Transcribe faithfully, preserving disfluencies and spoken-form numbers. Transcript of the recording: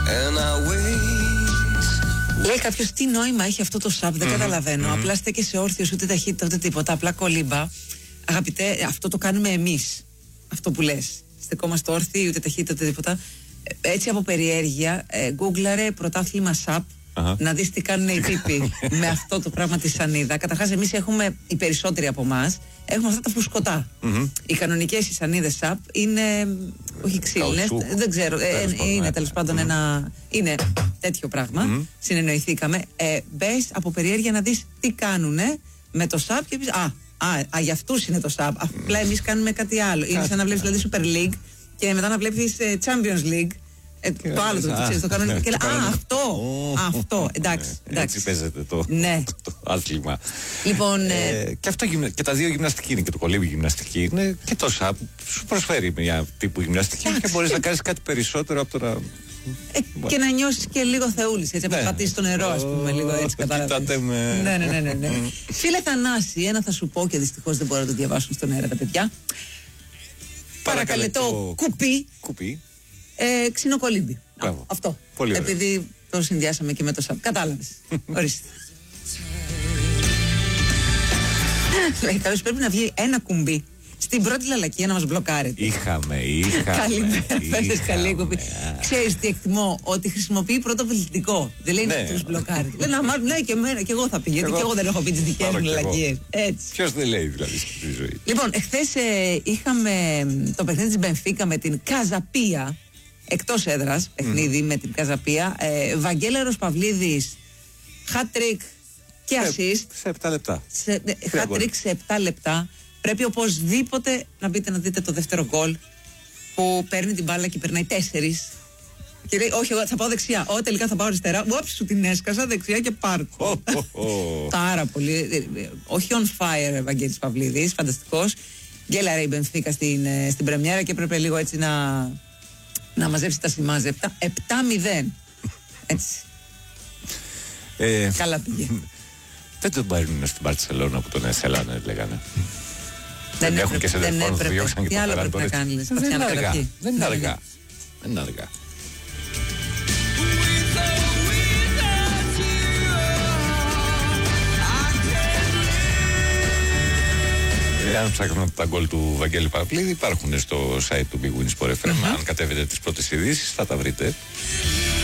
Λέει κάποιος τι νόημα έχει αυτό το σαπ, δεν mm-hmm. καταλαβαίνω. Mm-hmm. Απλά στέκεσαι όρθιος, ούτε ταχύτητα, ούτε τίποτα. Απλά κολύμπα. Αγαπητέ, αυτό το κάνουμε εμείς. Αυτό που λες. Στεκόμαστε όρθιοι, ούτε ταχύτητα, ούτε τίποτα. Έτσι από περιέργεια, ε, γκούγκλαρε πρωτάθλημα σαπ. Uh-huh. Να δεις τι κάνουν οι τύποι με αυτό το πράγμα τη σανίδα. Καταρχάς, εμείς έχουμε, οι περισσότεροι από εμάς, έχουμε αυτά τα φουσκωτά. Mm-hmm. Οι κανονικές οι σανίδες σαπ είναι, όχι ξύλινες, δεν ξέρω, ε, είναι τέλος πάντων mm-hmm. ένα, είναι τέτοιο πράγμα. Mm-hmm. Συνεννοηθήκαμε. Ε, μπες από περιέργεια να δεις τι κάνουνε με το σαπ και πεις, α, α, α, για αυτούς είναι το σαπ. Απλά εμείς κάνουμε κάτι άλλο. Είναι σαν να βλέπεις δηλαδή Super League και μετά να βλέπεις ε, Champions League. Ε, το άλλο το ξέρεις, το κανονικό. Και λέει, α, αυτό, αυτό, εντάξει. Έτσι παίζεται το άθλημα. Λοιπόν. Και τα δύο γυμναστική είναι, και το κολύμπι γυμναστική είναι και το σαπ. Σου προσφέρει μια τύπου γυμναστική και μπορείς να κάνεις κάτι περισσότερο από το να. Και να νιώσεις και λίγο θεούλης, έτσι, να πατήσεις στο νερό, ας πούμε, λίγο έτσι, κατάλαβες. Ναι, ναι, ναι, ναι. Φίλε Θανάση, ένα θα σου πω και δυστυχώς δεν μπορώ να το διαβάσουν στον αέρα τα παιδιά. Παρακαλετό κουπί. Κουπί. Ε, ξινοκολύμπι. Αυτό. Πολύ επειδή το συνδυάσαμε και με το σαπ. Κατάλαβες. Ορίστε. Λέει καλώς, πρέπει να βγει ένα κουμπί στην πρώτη λαλακία να μας μπλοκάρετε. Είχαμε, είχαμε. Καλημέρα, πέτες καλή κουμπί. Ξέρεις τι εκτιμώ, ότι χρησιμοποιεί πρώτο βελτιστικό. Δεν λέει να τους μπλοκάρετε. Λέει να μάθουν, ναι, και εμένα, και εγώ θα πει. Γιατί και εγώ δεν έχω πει τις δικές μου λαλακίες. Έτσι. Ποιος δεν λέει δηλαδή στη ζωή. Λοιπόν, εχθές είχαμε το παιχνίδι της Μπενφίκα με την Καζαπία. Εκτός έδρας, παιχνίδι mm. με την Καζαπία. ε, Βαγγέλερος Παυλίδης, hat-trick και assist σε επτά λεπτά. Hat-trick σε επτά λεπτά. Πρέπει οπωσδήποτε να μπείτε να δείτε το δεύτερο γκολ που παίρνει την μπάλα και περνάει τέσσερις και λέει, όχι, εγώ θα πάω δεξιά. Ω, τελικά θα πάω αριστερά. Ούψ, σου την έσκασα δεξιά και πάρκο. Oh, oh, oh. Πάρα πολύ. Όχι on fire, Βαγγέλης Παυλίδης, φανταστικός. Γκέλαρε η Μπενφίκα στην, στην πρεμιέρα και έπρεπε λίγο έτσι να, να μαζέψει τα σημάζευτα. επτά μηδέν. Έτσι. Ε, Καλά πήγε. Δεν τον πάρουν στην Μπαρτσελώνα που τον έθελανε, λέγανε. Δεν, δεν έχουν και σε τηλεφώνους που διώξαν και τι άλλο πρέπει να κάνει, λες, δεν είναι αργά. Δεν είναι αργά. Δεν είναι αργά. Αν ψάχνετε τα γκολ του Βαγγέλη Παυλίδη, υπάρχουν στο site του Big Win Sport εφ εμ. Αν κατέβετε τις πρώτες ειδήσεις θα τα βρείτε.